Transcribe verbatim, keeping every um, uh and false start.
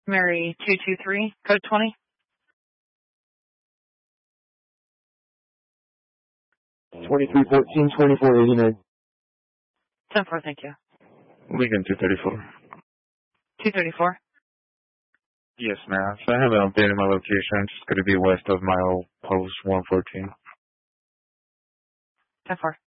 Mary two two three, code twenty. twenty-three fourteen, twenty-four eighty-nine. ten four, thank you. Lincoln two thirty-four. two thirty-four. Yes, ma'am. So I haven't updated my location. I'm just going to be west of my old post one fourteen. ten four.